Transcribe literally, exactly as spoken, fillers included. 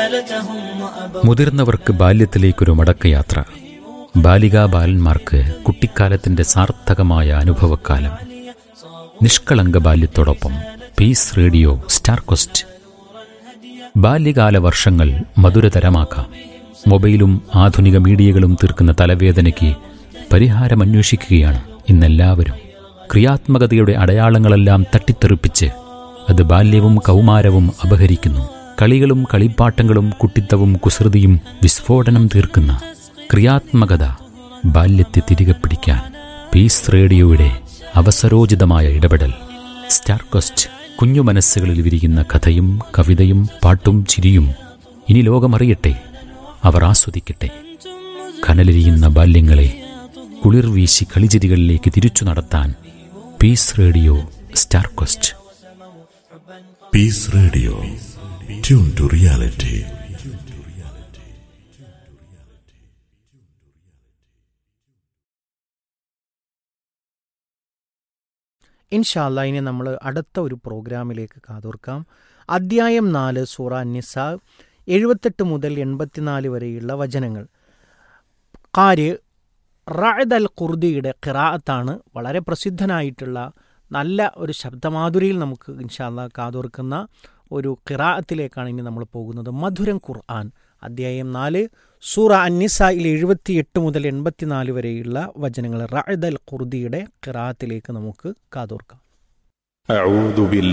മുതിർന്നവർക്ക് ബാല്യത്തിലേക്കൊരു മടക്കയാത്ര, ബാലികാ ബാലന്മാർക്ക് കുട്ടിക്കാലത്തിന്റെ സാർത്ഥകമായ അനുഭവക്കാലം. നിഷ്കളങ്ക ബാല്യത്തോടൊപ്പം piece radio star question. ബാല്യകാല വർഷങ്ങൾ മധുരതരമാക്കാം. മൊബൈലും ആധുനിക മീഡിയകളും തീർക്കുന്ന തലവേദനയ്ക്ക് പരിഹാരമന്വേഷിക്കുകയാണ് ഇന്നെല്ലാവരും. ക്രിയാത്മകതയുടെ അടയാളങ്ങളെല്ലാം തട്ടിത്തെറിപ്പിച്ച് അത് ബാല്യവും കൗമാരവും അപഹരിക്കുന്നു. കളികളും കളിപ്പാട്ടങ്ങളും കുട്ടിത്തവും കുസൃതിയും വിസ്ഫോടനം തീർക്കുന്ന ക്രിയാത്മകത ബാല്യത്തെ തിരികെ പിടിക്കാൻ പീസ് റേഡിയോയുടെ അവസരോചിതമായ ഇടപെടൽ. Star question. കുഞ്ഞു മനസ്സുകളിൽ വിരിയുന്ന കഥയും കവിതയും പാട്ടും ചിരിയും ഇനി ലോകമറിയട്ടെ, അവർ ആസ്വദിക്കട്ടെ. കനലെരിയുന്ന ബാല്യങ്ങളെ കുളിർ വീശി കളിചിരികളിലേക്ക് തിരിച്ചു നടത്താൻ piece radio star question. Piece radio, tune to reality. ഇൻഷാ അല്ലാ, ഇനി നമ്മൾ അടുത്ത ഒരു പ്രോഗ്രാമിലേക്ക് കാതോർക്കാം. അദ്ധ്യായം നാല്, സൂറ നിസാ, എഴുപത്തെട്ട് മുതൽ എൺപത്തിനാല് വരെയുള്ള വചനങ്ങൾ. ഖാരി റഅദ് അൽ ഖുർദിയുടെ ഖിറാഅത്താണ്. വളരെ പ്രസിദ്ധനായിട്ടുള്ള നല്ല ഒരു ശബ്ദമാധുരിയിൽ നമുക്ക് ഇൻഷാ അല്ലാ കാതോർക്കുന്ന ഒരു ഖിറാഅത്തിലേക്കാണ് ഇനി നമ്മൾ പോകുന്നത്. മധുരം ഖുർആൻ, അദ്ധ്യായം നാല്, സൂറ അന്നിസായിൽ എഴുപത്തിയെട്ട് മുതൽ എൺപത്തിനാല് വരെയുള്ള വചനങ്ങൾ. റഅദ് അൽ ഖുർദിയുടെ ഖിറാഅത്തിലേക്ക് നമുക്ക് കാതോർക്കാം.